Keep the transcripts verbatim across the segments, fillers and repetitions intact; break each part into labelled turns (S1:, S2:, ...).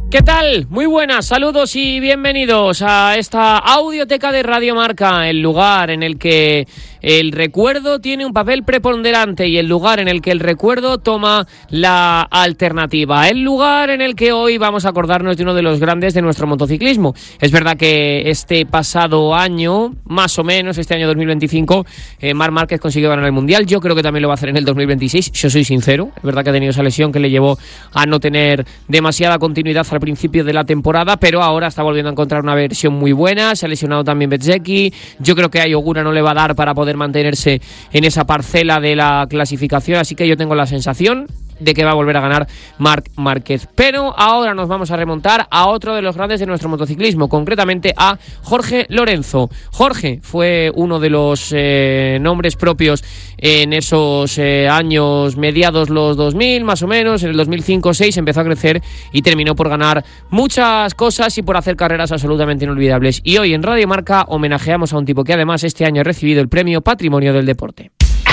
S1: ¿Qué tal? Muy buenas, saludos y bienvenidos a esta audioteca de Radio Marca, el lugar en el que el recuerdo tiene un papel preponderante y el lugar en el que el recuerdo toma la alternativa. El lugar en el que hoy vamos a acordarnos de uno de los grandes de nuestro motociclismo. Es verdad que este pasado año, más o menos, este año dos mil veinticinco, eh, Marc Márquez consiguió ganar el Mundial. Yo creo que también lo va a hacer en el dos mil veintiséis, yo soy sincero. Es verdad que ha tenido esa lesión que le llevó a no tener demasiada continuidad al principio de la temporada, pero ahora está volviendo a encontrar una versión muy buena. Se ha lesionado también Bezzecchi. Yo creo que a Yogura no le va a dar para poder mantenerse en esa parcela de la clasificación, así que yo tengo la sensación de que va a volver a ganar Marc Márquez. Pero ahora nos vamos a remontar a otro de los grandes de nuestro motociclismo, concretamente a Jorge Lorenzo. Jorge fue uno de los eh, nombres propios en esos eh, años mediados los dos mil, más o menos. En el dos mil cinco seis empezó a crecer y terminó por ganar muchas cosas y por hacer carreras absolutamente inolvidables. Y hoy en Radio Marca homenajeamos a un tipo que además este año ha recibido el premio Patrimonio del Deporte.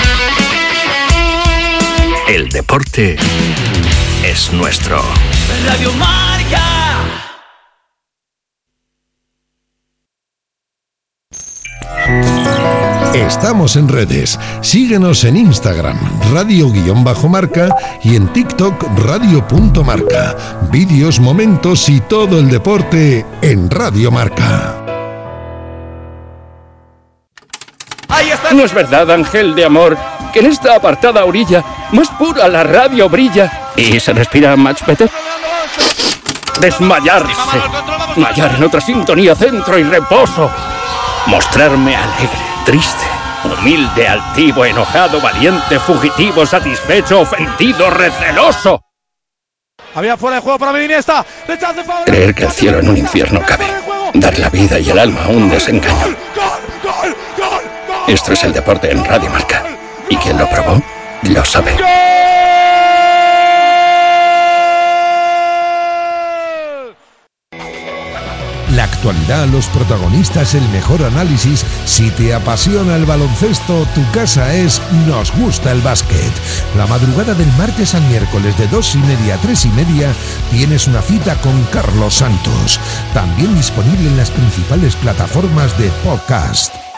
S2: El deporte es nuestro.
S3: Radio Marca.
S4: Estamos en redes. Síguenos en Instagram, radio-marca y en TikTok, radio.marca. Vídeos, momentos y todo el deporte en Radio Marca.
S5: No es verdad, ángel de amor, que en esta apartada orilla más pura la radio brilla y se respira much better. Desmayarse, mallar en otra sintonía, centro y reposo, mostrarme alegre, triste, humilde, altivo, enojado, valiente, fugitivo, satisfecho, ofendido, receloso.
S6: Había fuera de juego para Iniesta.
S5: Creer que el cielo en un infierno cabe, dar la vida y el alma a un desengaño. Esto es el deporte en Radio Marca. Y quien lo probó, lo sabe.
S4: La actualidad, los protagonistas, el mejor análisis. Si te apasiona el baloncesto, tu casa es Nos Gusta el Básquet. La madrugada del martes al miércoles de dos y media a tres y media tienes una cita con Carlos Santos. También disponible en las principales plataformas de podcast.